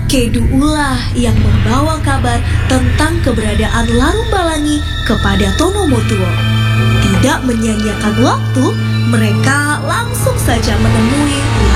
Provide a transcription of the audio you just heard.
Kedu ulah yang membawa kabar tentang keberadaan Larung Balangi kepada Tonomotuo. Tidak menyia-nyiakan waktu, mereka langsung saja menemui